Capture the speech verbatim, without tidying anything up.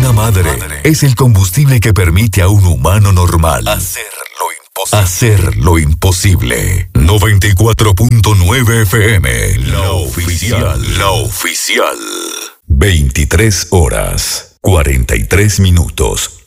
Una madre es el combustible que permite a un humano normal hacer lo imposible. Hacer lo imposible. noventa y cuatro punto nueve F M, la oficial. La oficial. veintitrés horas, cuarenta y tres minutos.